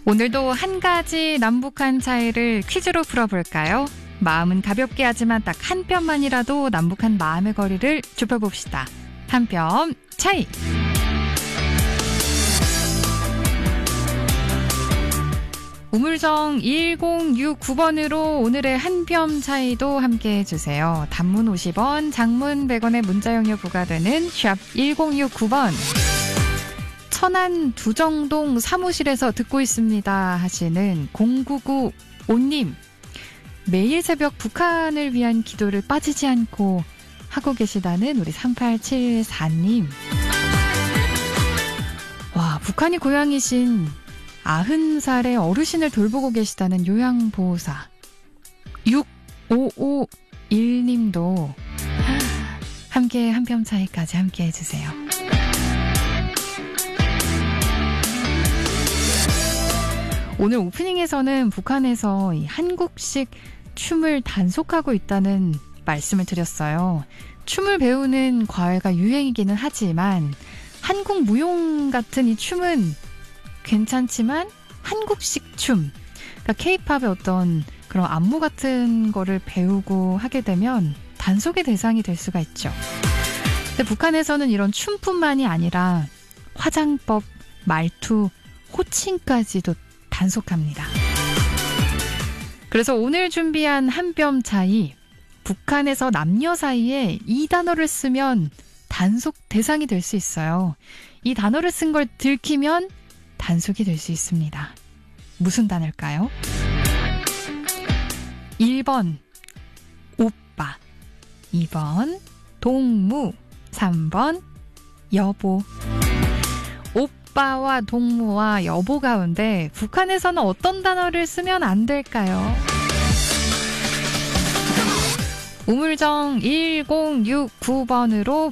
오늘도 한 가지 남북한 차이를 퀴즈로 풀어볼까요? 마음은 가볍게 하지만 딱 한 뼘만이라도 남북한 마음의 거리를 좁혀봅시다. 한 뼘 차이! 우물정 1069번으로 오늘의 한 뼘 차이도 함께 해주세요. 단문 50원, 장문 100원의 문자 용료 부과되는 샵 1069번. 천안 두정동 사무실에서 듣고 있습니다 하시는 0995님. 매일 새벽 북한을 위한 기도를 빠지지 않고 하고 계시다는 우리 3874님. 와, 북한이 고향이신 90살의 어르신을 돌보고 계시다는 요양보호사 6551님도 함께 한 뼘 차이까지 함께 해주세요. 오늘 오프닝에서는 북한에서 이 한국식 춤을 단속하고 있다는 말씀을 드렸어요. 춤을 배우는 과외가 유행이기는 하지만 한국 무용 같은 이 춤은 괜찮지만 한국식 춤, 그러니까 K-팝의 어떤 그런 안무 같은 거를 배우고 하게 되면 단속의 대상이 될 수가 있죠. 근데 북한에서는 이런 춤뿐만이 아니라 화장법, 말투, 호칭까지도 단속합니다. 그래서 오늘 준비한 한 뼘 차이, 북한에서 남녀 사이에 이 단어를 쓰면 단속 대상이 될 수 있어요. 이 단어를 쓴 걸 들키면 단속이 될 수 있습니다. 무슨 단어일까요? 1번 오빠, 2번 동무, 3번 여보. 오빠와 동무와 여보 가운데 북한에서는 어떤 단어를 쓰면 안 될까요? 우물정 1069번으로